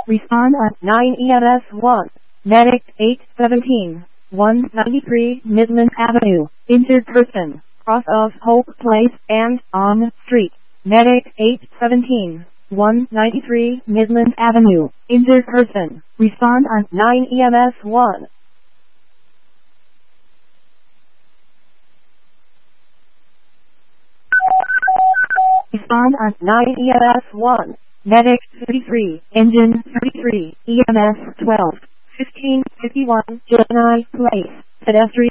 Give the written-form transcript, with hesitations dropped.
Respond on 9 EMS 1. Medic 817. 193 Midland Avenue. Injured person. Cross of Hope Place and on street. Medic 817. 193 Midland Avenue. Injured person. Respond on 9 EMS 1. Respond on 9 EMS 1. Medic 33. Engine 33. EMS 12. 1551 Gemini Place. Pedestrian.